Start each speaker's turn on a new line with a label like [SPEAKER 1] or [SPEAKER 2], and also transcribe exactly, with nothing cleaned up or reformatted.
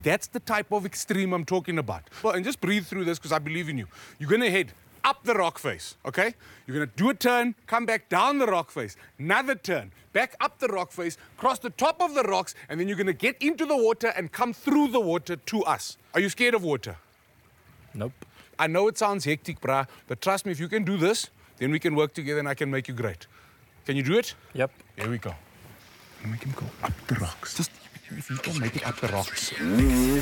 [SPEAKER 1] That's the type of extreme I'm talking about. Well, and just breathe through this because I believe in you. You're going to head up the rock face, okay? You're going to do a turn, come back down the rock face, another turn, back up the rock face, cross the top of the rocks, and then you're going to get into the water and come through the water to us. Are you scared of water?
[SPEAKER 2] Nope.
[SPEAKER 1] I know it sounds hectic, brah, but trust me, if you can do this, then we can work together and I can make you great. Can you do it?
[SPEAKER 2] Yep.
[SPEAKER 1] Here we go. Make him go up the rocks. Just if you can make it up the rocks.